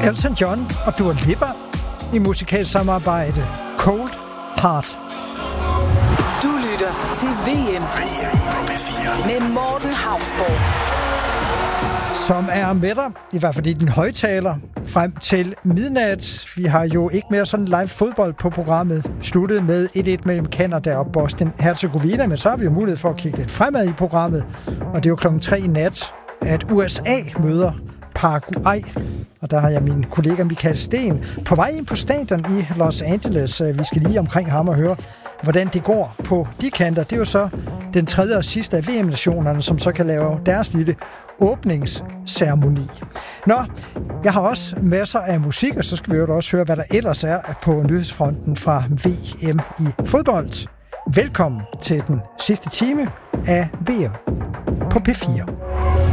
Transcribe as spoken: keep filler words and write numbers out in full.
Elton John og Dua Lipa i musikalsk samarbejde Cold Heart. Du lytter til V M. V M på P fire. Med Morten Hausborg. Som er med dig, i hvert fald i din højtaler, frem til midnat. Vi har jo ikke mere sådan live fodbold på programmet. Sluttet med et et mellem Canada og Bosnien-Herzegovina, men så har vi jo mulighed for at kigge lidt fremad i programmet. Og det er jo klokken tre i nat, at U S A møder Paraguay. Og der har jeg min kollega Michael Sten på vej ind på stadion i Los Angeles. Vi skal lige omkring ham og høre, hvordan det går på de kanter. Det er jo så den tredje og sidste af V M-nationerne, som så kan lave deres lille åbningsceremoni. Nå, jeg har også masser af musik, og så skal vi jo også høre, hvad der ellers er på nyhedsfronten fra V M i fodbold. Velkommen til den sidste time af V M på P fire.